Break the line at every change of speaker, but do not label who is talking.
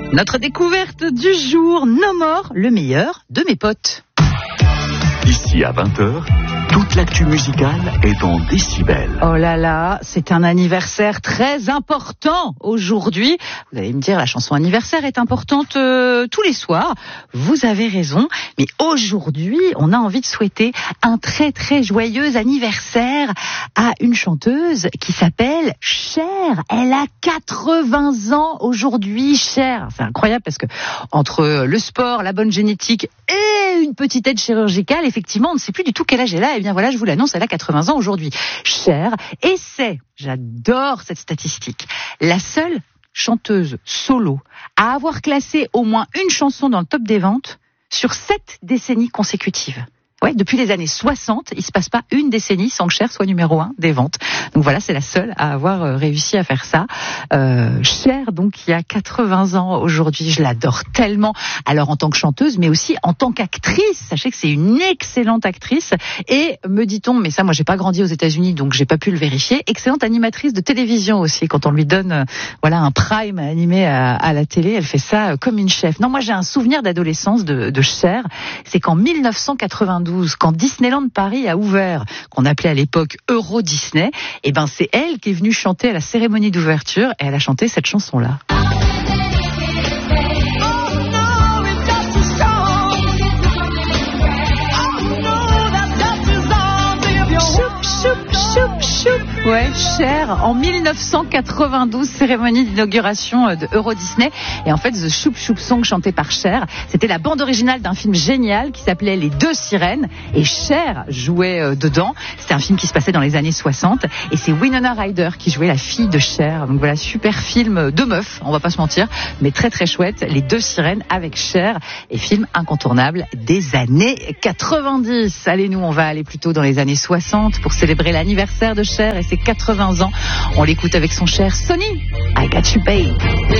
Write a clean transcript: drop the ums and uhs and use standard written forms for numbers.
Notre découverte du jour, No More, le meilleur de mes potes.
Ici à 20h, toute l'actu musicale est en décibels.
Oh là là, c'est un anniversaire très important aujourd'hui. Vous allez me dire, la chanson anniversaire est importante tous les soirs. Vous avez raison, mais aujourd'hui, on a envie de souhaiter un très très joyeux anniversaire à une chanteuse qui s'appelle Cher. Elle a 80 ans aujourd'hui, Cher. C'est incroyable parce que entre le sport, la bonne génétique et une petite aide chirurgicale, effectivement, on ne sait plus du tout quel âge elle a. Eh bien voilà, je vous l'annonce, elle a 80 ans aujourd'hui. Cher, et c'est, j'adore cette statistique, la seule chanteuse solo à avoir classé au moins une chanson dans le top des ventes sur 7 décennies consécutives. Ouais, depuis les années 60, il se passe pas une décennie sans que Cher soit numéro 1 des ventes. Donc voilà, c'est la seule à avoir réussi à faire ça. Cher, donc, qui a 80 ans aujourd'hui, je l'adore tellement. Alors en tant que chanteuse, mais aussi en tant qu'actrice. Sachez que c'est une excellente actrice. Et me dit-on, mais ça, moi, j'ai pas grandi aux États-Unis, donc j'ai pas pu le vérifier. Excellente animatrice de télévision aussi. Quand on lui donne, voilà, un prime animé à la télé, elle fait ça comme une chef. Non, moi, j'ai un souvenir d'adolescence de Cher. C'est qu'en 1992, quand Disneyland Paris a ouvert, qu'on appelait à l'époque Euro Disney, et ben c'est elle qui est venue chanter à la cérémonie d'ouverture et elle a chanté cette chanson-là. Ouais, Cher, en 1992, cérémonie d'inauguration de Euro Disney. Et en fait, The Shoop Shoop Song chanté par Cher, c'était la bande originale d'un film génial qui s'appelait Les Deux Sirènes. Et Cher jouait dedans. C'était un film qui se passait dans les années 60. Et c'est Winona Ryder qui jouait la fille de Cher. Donc voilà, super film de meuf, on va pas se mentir, mais très très chouette. Les Deux Sirènes avec Cher. Et film incontournable des années 90. Allez, nous, on va aller plutôt dans les années 60 pour célébrer l'anniversaire de Cher et ses 80 ans. On l'écoute avec son cher Sonny. I got you, babe.